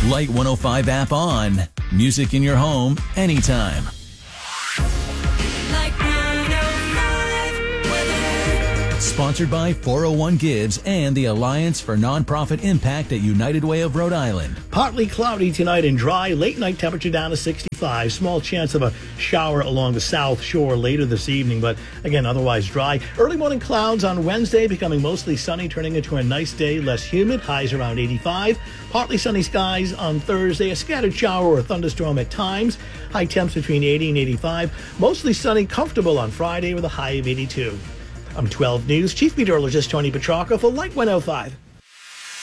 Light 105 app on. Music in your home anytime. Like 105 weather. Sponsored by 401 Gives and the Alliance for Nonprofit Impact at United Way of Rhode Island. Partly cloudy tonight and dry. Late night temperature down to 65. Small chance of a shower along the south shore later this evening, but again, otherwise dry. Early morning clouds on Wednesday, becoming mostly sunny, turning into a nice day, less humid. Highs around 85. Partly sunny skies on Thursday. A scattered shower or thunderstorm at times. High temps between 80 and 85. Mostly sunny, comfortable on Friday with a high of 82. I'm 12 News Chief Meteorologist Tony Petrarca for Light 105.